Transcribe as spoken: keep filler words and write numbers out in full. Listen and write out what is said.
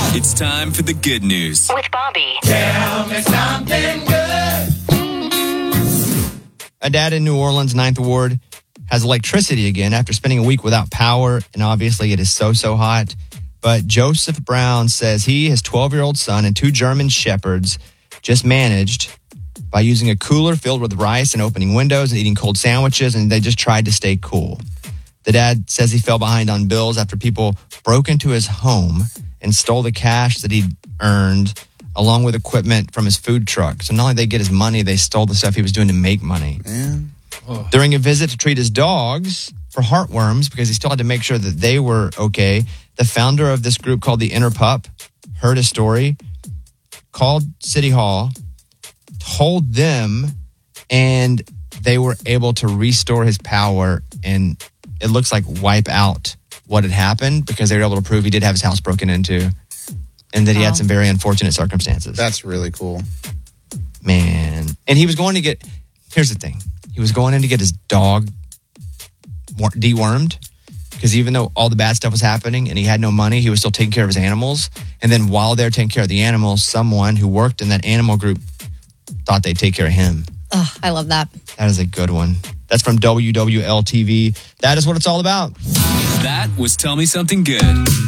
It's time for the good news with Bobby. Tell me something good. A dad in New Orleans, Ninth Ward, has electricity again after spending a week without power, and obviously it is so, so hot. But Joseph Brown says he, his twelve-year-old son, and two German shepherds just managed by using a cooler filled with rice and opening windows and eating cold sandwiches, and they just tried to stay cool. The dad says he fell behind on bills after people broke into his home and stole the cash that he'd earned along with equipment from his food truck. So not only did they get his money, they stole the stuff he was doing to make money. Man. Oh. During a visit to treat his dogs for heartworms, because he still had to make sure that they were okay, the founder of this group called the Inner Pup heard a story, called City Hall, told them, and they were able to restore his power, and it looks like wipe out what had happened because they were able to prove he did have his house broken into and that he had some very unfortunate circumstances. That's really cool. Man. And he was going to get, here's the thing. He was going in to get his dog dewormed because even though all the bad stuff was happening and he had no money, he was still taking care of his animals. And then while they're taking care of the animals, someone who worked in that animal group thought they'd take care of him. Oh, I love that. That is a good one. That's from W W L T V. That is what it's all about. That was Tell Me Something Good.